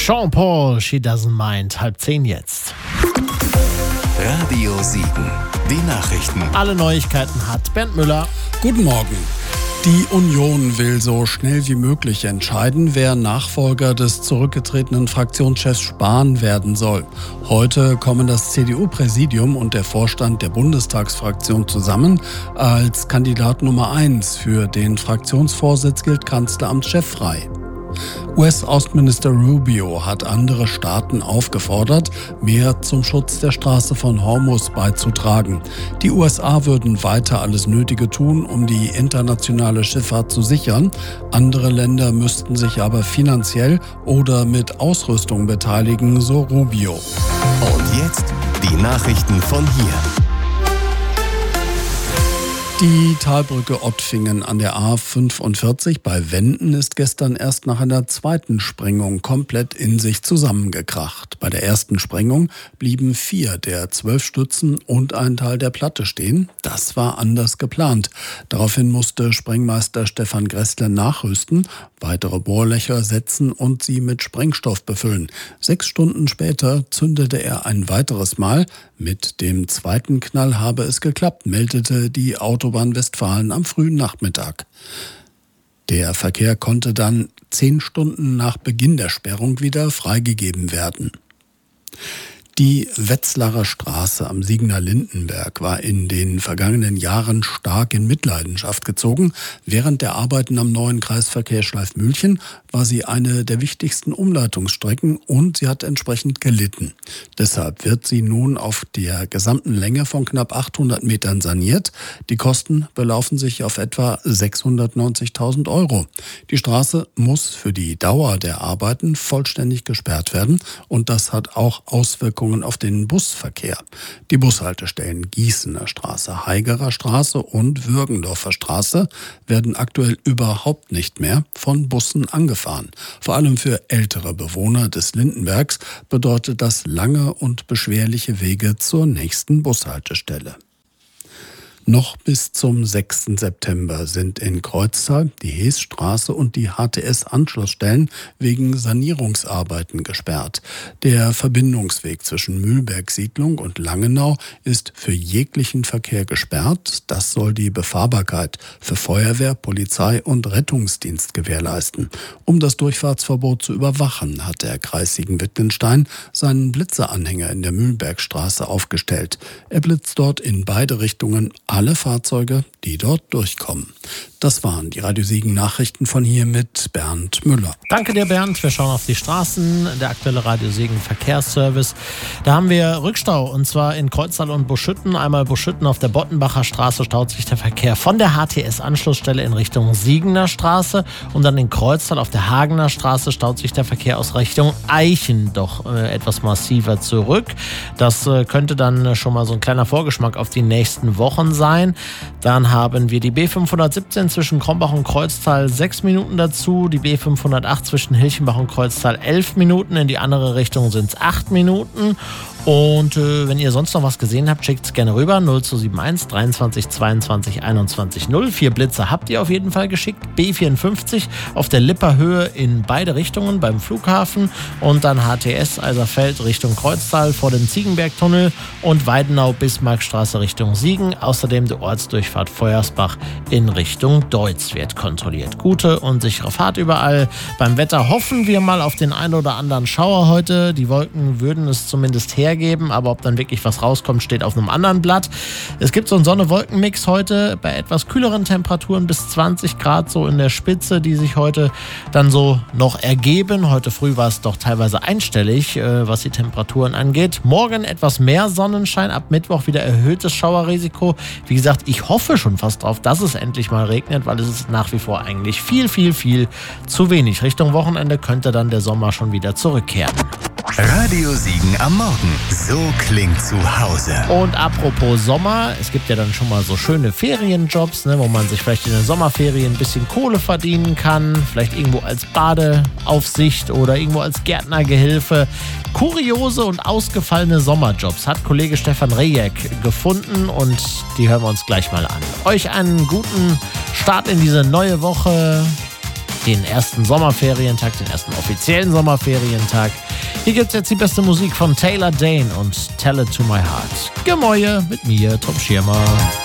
Sean Paul, She Doesn't Mind, 9:30 jetzt. Radio Siegen, die Nachrichten. Alle Neuigkeiten hat Bernd Müller. Guten Morgen. Die Union will so schnell wie möglich entscheiden, wer Nachfolger des zurückgetretenen Fraktionschefs Spahn werden soll. Heute kommen das CDU-Präsidium und der Vorstand der Bundestagsfraktion zusammen. Als Kandidat Nummer 1 für den Fraktionsvorsitz gilt Kanzleramtschef Frey. US-Außenminister Rubio hat andere Staaten aufgefordert, mehr zum Schutz der Straße von Hormuz beizutragen. Die USA würden weiter alles Nötige tun, um die internationale Schifffahrt zu sichern. Andere Länder müssten sich aber finanziell oder mit Ausrüstung beteiligen, so Rubio. Und jetzt die Nachrichten von hier. Die Talbrücke Ottfingen an der A45 bei Wenden ist gestern erst nach einer zweiten Sprengung komplett in sich zusammengekracht. Bei der ersten Sprengung blieben 4 der 12 Stützen und ein Teil der Platte stehen. Das war anders geplant. Daraufhin musste Sprengmeister Stefan Gressler nachrüsten, weitere Bohrlöcher setzen und sie mit Sprengstoff befüllen. 6 Stunden später zündete er ein weiteres Mal. Mit dem zweiten Knall habe es geklappt, meldete die Autobahn Westfalen am frühen Nachmittag. Der Verkehr konnte dann 10 Stunden nach Beginn der Sperrung wieder freigegeben werden. Die Wetzlarer Straße am Siegener Lindenberg war in den vergangenen Jahren stark in Mitleidenschaft gezogen. Während der Arbeiten am neuen Kreisverkehr Schleifmühlchen war sie eine der wichtigsten Umleitungsstrecken und sie hat entsprechend gelitten. Deshalb wird sie nun auf der gesamten Länge von knapp 800 Metern saniert. Die Kosten belaufen sich auf etwa 690.000 €. Die Straße muss für die Dauer der Arbeiten vollständig gesperrt werden und das hat auch Auswirkungen auf den Busverkehr. Die Bushaltestellen Gießener Straße, Haigerer Straße und Würgendorfer Straße werden aktuell überhaupt nicht mehr von Bussen angefahren. Vor allem für ältere Bewohner des Lindenbergs bedeutet das lange und beschwerliche Wege zur nächsten Bushaltestelle. Noch bis zum 6. September sind in Kreuztal die Heesstraße und die HTS-Anschlussstellen wegen Sanierungsarbeiten gesperrt. Der Verbindungsweg zwischen Mühlberg-Siedlung und Langenau ist für jeglichen Verkehr gesperrt. Das soll die Befahrbarkeit für Feuerwehr, Polizei und Rettungsdienst gewährleisten. Um das Durchfahrtsverbot zu überwachen, hat der Kreis Siegen-Wittgenstein seinen Blitzeranhänger in der Mühlbergstraße aufgestellt. Er blitzt dort in beide Richtungen alle Fahrzeuge, die dort durchkommen. Das waren die Radio Siegen Nachrichten von hier mit Bernd Müller. Danke dir, Bernd. Wir schauen auf die Straßen. Der aktuelle Radio Siegen Verkehrsservice. Da haben wir Rückstau und zwar in Kreuztal und Buschütten. Einmal Buschütten auf der Bottenbacher Straße staut sich der Verkehr von der HTS-Anschlussstelle in Richtung Siegener Straße und dann in Kreuztal auf der Hagener Straße staut sich der Verkehr aus Richtung Eichen doch etwas massiver zurück. Das könnte dann schon mal so ein kleiner Vorgeschmack auf die nächsten Wochen sein. Dann haben wir die B517 zwischen Krombach und Kreuztal 6 Minuten dazu, die B508 zwischen Hilchenbach und Kreuztal 11 Minuten, in die andere Richtung sind es 8 Minuten. Und wenn ihr sonst noch was gesehen habt, schickt es gerne rüber. 0271 23 22 21 0. 4 Blitze habt ihr auf jeden Fall geschickt. B54 auf der Lipper Höhe in beide Richtungen beim Flughafen. Und dann HTS Eiserfeld Richtung Kreuztal vor dem Ziegenbergtunnel und Weidenau-Bismarckstraße Richtung Siegen. Außerdem die Ortsdurchfahrt Feuersbach in Richtung Deutz wird kontrolliert. Gute und sichere Fahrt überall. Beim Wetter hoffen wir mal auf den einen oder anderen Schauer heute. Die Wolken würden es zumindest hergeben, aber ob dann wirklich was rauskommt, steht auf einem anderen Blatt. Es gibt so einen Sonne-Wolken-Mix heute bei etwas kühleren Temperaturen bis 20 Grad so in der Spitze, die sich heute dann so noch ergeben. Heute früh war es doch teilweise einstellig, was die Temperaturen angeht. Morgen etwas mehr Sonnenschein, ab Mittwoch wieder erhöhtes Schauerrisiko. Wie gesagt, ich hoffe schon fast drauf, dass es endlich mal regnet, weil es ist nach wie vor eigentlich viel zu wenig. Richtung Wochenende könnte dann der Sommer schon wieder zurückkehren. Radio Siegen am Morgen. So klingt zu Hause. Und apropos Sommer, es gibt ja dann schon mal so schöne Ferienjobs, wo man sich vielleicht in den Sommerferien ein bisschen Kohle verdienen kann. Vielleicht irgendwo als Badeaufsicht oder irgendwo als Gärtnergehilfe. Kuriose und ausgefallene Sommerjobs hat Kollege Stefan Rejek gefunden und die hören wir uns gleich mal an. Euch einen guten Start in diese neue Woche. den ersten Sommerferientag, den ersten offiziellen Sommerferientag. Hier gibt es jetzt die beste Musik von Taylor Dayne und Tell It To My Heart. Gemäue mit mir, Tom Schirmer.